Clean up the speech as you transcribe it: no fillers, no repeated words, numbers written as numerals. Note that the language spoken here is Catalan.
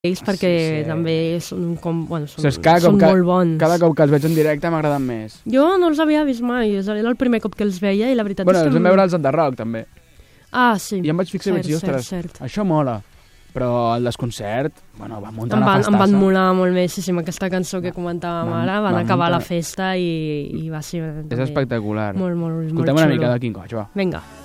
ells perquè també són com... Bueno, són molt bons. Cada cop que els veig en directe m'agraden més. Jo no els havia vist mai, era el primer cop que els veia i la veritat és que... Els vam veure als The Rock, també. Ah, sí. I em vaig fixar i vaig dir, ostres, això mola. Però el desconcert, bueno, va muntar una festassa. Em van molar molt més, sí, amb aquesta cançó que comentàvem ara, van acabar la festa i va ser... És espectacular. Molt, molt, molt xulo. Escoltem una mica de King Koch, va. Vinga.